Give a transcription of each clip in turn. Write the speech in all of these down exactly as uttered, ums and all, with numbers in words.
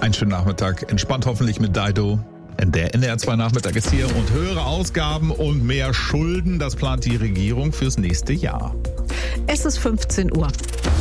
Einen schönen Nachmittag. Entspannt hoffentlich mit Dido. Der N D R zwei Nachmittag ist hier und höhere Ausgaben und mehr Schulden, das plant die Regierung fürs nächste Jahr. Es ist fünfzehn Uhr.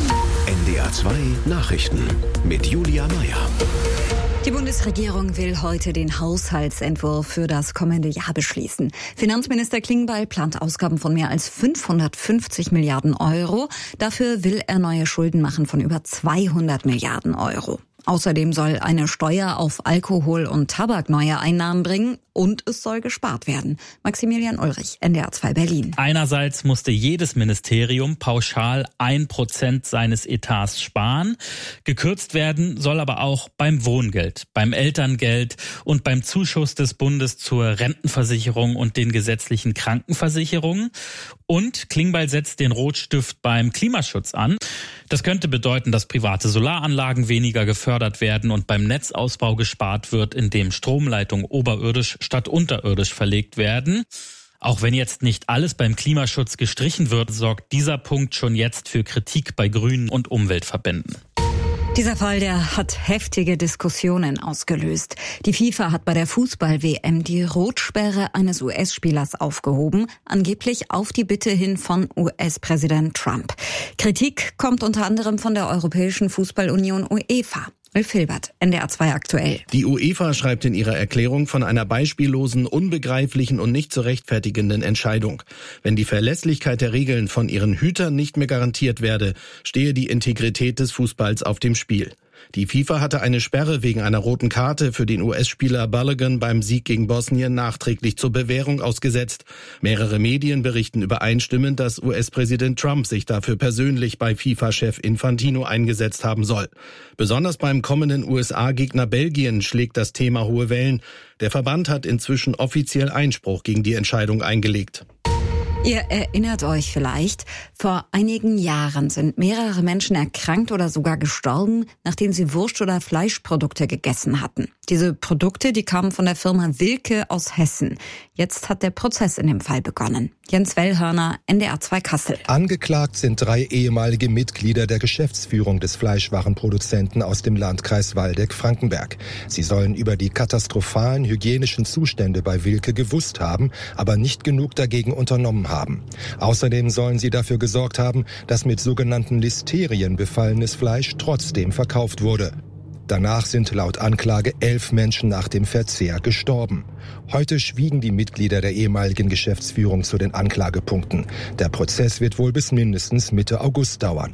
N D R zwei Nachrichten mit Julia Meyer. Die Bundesregierung will heute den Haushaltsentwurf für das kommende Jahr beschließen. Finanzminister Klingbeil plant Ausgaben von mehr als fünfhundertfünfzig Milliarden Euro. Dafür will er neue Schulden machen von über zweihundert Milliarden Euro. Außerdem soll eine Steuer auf Alkohol und Tabak neue Einnahmen bringen und es soll gespart werden. Maximilian Ulrich, N D R zwei Berlin. Einerseits musste jedes Ministerium pauschal ein Prozent seines Etats sparen. Gekürzt werden soll aber auch beim Wohngeld, beim Elterngeld und beim Zuschuss des Bundes zur Rentenversicherung und den gesetzlichen Krankenversicherungen. Und Klingbeil setzt den Rotstift beim Klimaschutz an. Das könnte bedeuten, dass private Solaranlagen weniger gefördert werden und beim Netzausbau gespart wird, indem Stromleitungen oberirdisch statt unterirdisch verlegt werden. Auch wenn jetzt nicht alles beim Klimaschutz gestrichen wird, sorgt dieser Punkt schon jetzt für Kritik bei Grünen und Umweltverbänden. Dieser Fall, der hat heftige Diskussionen ausgelöst. Die FIFA hat bei der Fußball-W M die Rotsperre eines U S-Spielers aufgehoben, angeblich auf die Bitte hin von U S-Präsident Trump. Kritik kommt unter anderem von der Europäischen Fußballunion UEFA. Ulf Hilbert, N D R zwei aktuell. Die UEFA schreibt in ihrer Erklärung von einer beispiellosen, unbegreiflichen und nicht zu rechtfertigenden Entscheidung. Wenn die Verlässlichkeit der Regeln von ihren Hütern nicht mehr garantiert werde, stehe die Integrität des Fußballs auf dem Spiel. Die FIFA hatte eine Sperre wegen einer roten Karte für den U S-Spieler Balogun beim Sieg gegen Bosnien nachträglich zur Bewährung ausgesetzt. Mehrere Medien berichten übereinstimmend, dass U S-Präsident Trump sich dafür persönlich bei FIFA-Chef Infantino eingesetzt haben soll. Besonders beim kommenden U S A-Gegner Belgien schlägt das Thema hohe Wellen. Der Verband hat inzwischen offiziell Einspruch gegen die Entscheidung eingelegt. Ihr erinnert euch vielleicht, vor einigen Jahren sind mehrere Menschen erkrankt oder sogar gestorben, nachdem sie Wurst- oder Fleischprodukte gegessen hatten. Diese Produkte, die kamen von der Firma Wilke aus Hessen. Jetzt hat der Prozess in dem Fall begonnen. Jens Wellhörner, N D R zwei Kassel. Angeklagt sind drei ehemalige Mitglieder der Geschäftsführung des Fleischwarenproduzenten aus dem Landkreis Waldeck-Frankenberg. Sie sollen über die katastrophalen hygienischen Zustände bei Wilke gewusst haben, aber nicht genug dagegen unternommen haben. Außerdem sollen sie dafür gesorgt haben, dass mit sogenannten Listerien befallenes Fleisch trotzdem verkauft wurde. Danach sind laut Anklage elf Menschen nach dem Verzehr gestorben. Heute schwiegen die Mitglieder der ehemaligen Geschäftsführung zu den Anklagepunkten. Der Prozess wird wohl bis mindestens Mitte August dauern.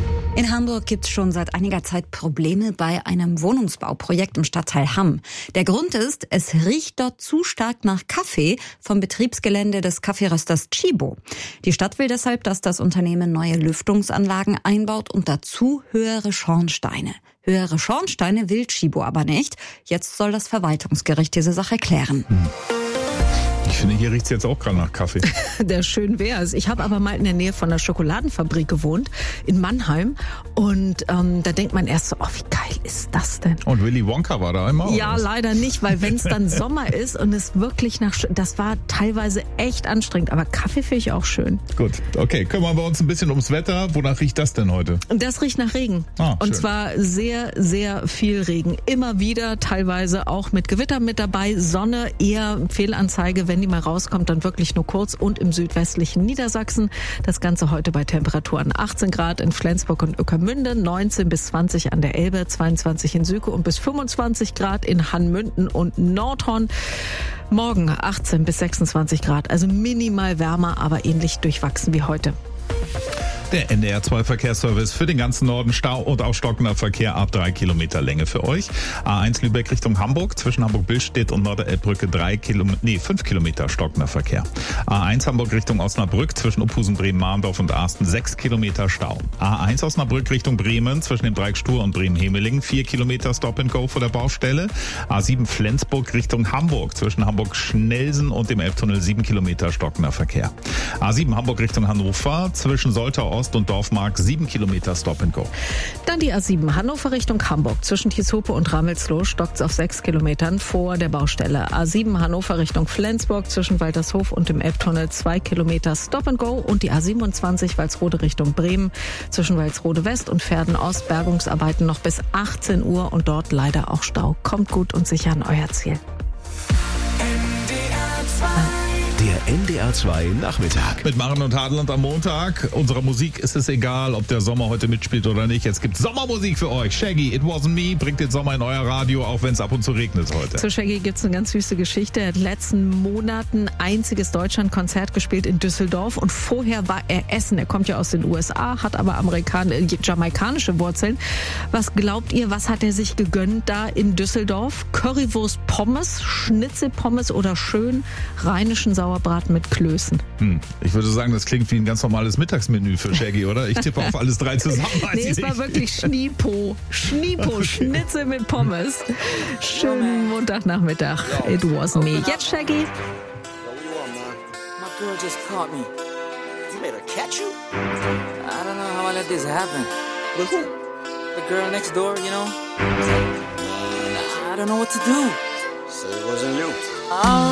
In Hamburg gibt es schon seit einiger Zeit Probleme bei einem Wohnungsbauprojekt im Stadtteil Hamm. Der Grund ist, es riecht dort zu stark nach Kaffee vom Betriebsgelände des Kaffeerösters Tchibo. Die Stadt will deshalb, dass das Unternehmen neue Lüftungsanlagen einbaut und dazu höhere Schornsteine. Höhere Schornsteine will Tchibo aber nicht. Jetzt soll das Verwaltungsgericht diese Sache klären. Hm. Ich finde, hier riecht es jetzt auch gerade nach Kaffee. Der schön wär's. Ich habe aber mal in der Nähe von einer Schokoladenfabrik gewohnt, in Mannheim. Und ähm, da denkt man erst so, oh, wie geil ist das denn? Und Willy Wonka war da einmal? Ja, leider nicht, weil wenn es dann Sommer ist und es wirklich nach... Das war teilweise echt anstrengend, aber Kaffee finde ich auch schön. Gut, okay, kümmern wir uns ein bisschen ums Wetter. Wonach riecht das denn heute? Das riecht nach Regen. Ah, und schön. zwar sehr, sehr viel Regen. Immer wieder, teilweise auch mit Gewitter mit dabei. Sonne eher Fehlanzeige, wenn die mal rauskommt, dann wirklich nur kurz und im südwestlichen Niedersachsen. Das Ganze heute bei Temperaturen achtzehn Grad in Flensburg und Ueckermünde, neunzehn bis zwanzig an der Elbe, zweiundzwanzig in Süke und bis fünfundzwanzig Grad in Hanmünden und Nordhorn. Morgen achtzehn bis sechsundzwanzig Grad, also minimal wärmer, aber ähnlich durchwachsen wie heute. Der N D R zwei Verkehrsservice für den ganzen Norden. Stau und auch stockender Verkehr ab drei Kilometer Länge für euch. A eins Lübeck Richtung Hamburg zwischen Hamburg-Billstedt und Norderelbbrücke drei Kilometer, nee, fünf Kilometer stockender Verkehr. A eins Hamburg Richtung Osnabrück zwischen Uphusen, Bremen-Mahndorf und Asten sechs Kilometer Stau. A eins Osnabrück Richtung Bremen zwischen dem Dreieck Stur und Bremen-Hemelingen vier Kilometer Stop and Go vor der Baustelle. A sieben Flensburg Richtung Hamburg zwischen Hamburg-Schnelsen und dem Elbtunnel sieben Kilometer stockender Verkehr. A sieben Hamburg Richtung Hannover zwischen Soltau Ost und Dorfmark sieben Kilometer Stop and Go. Dann die A sieben Hannover Richtung Hamburg. Zwischen Tieshope und Rammelsloh stockt's auf sechs Kilometern vor der Baustelle. A sieben Hannover Richtung Flensburg zwischen Waltershof und dem Elbtunnel zwei Kilometer Stop and Go. Und die A siebenundzwanzig Walsrode Richtung Bremen zwischen Walsrode West und Verden Ost. Bergungsarbeiten noch bis achtzehn Uhr und dort leider auch Stau. Kommt gut und sicher an euer Ziel. Der N D R zwei Nachmittag. Mit Maren und Hadeland am Montag. Unserer Musik ist es egal, ob der Sommer heute mitspielt oder nicht. Jetzt gibt Sommermusik für euch. Shaggy, It Wasn't Me, bringt den Sommer in euer Radio, auch wenn es ab und zu regnet heute. Zu Shaggy gibt's eine ganz süße Geschichte. Er hat in den letzten Monaten einziges Deutschlandkonzert gespielt in Düsseldorf und vorher war er Essen. Er kommt ja aus den U S A, hat aber Amerikan- jamaikanische Wurzeln. Was glaubt ihr, was hat er sich gegönnt da in Düsseldorf? Currywurst Pommes, Schnitzelpommes oder schön rheinischen Sauerbraten mit Klößen? Hm, ich würde sagen, das klingt wie ein ganz normales Mittagsmenü für Shaggy, oder? Ich tippe auf alles drei zusammen. Nee, es war wirklich Schniepo. Schniepo, Schnitzel mit Pommes. Schönen Montagnachmittag. It wasn't me. Jetzt Shaggy. My girl just caught me. You made her catch you? I don't know how I let this happen. With who? The girl next door, you know? I don't know what to do. So it wasn't you. Oh.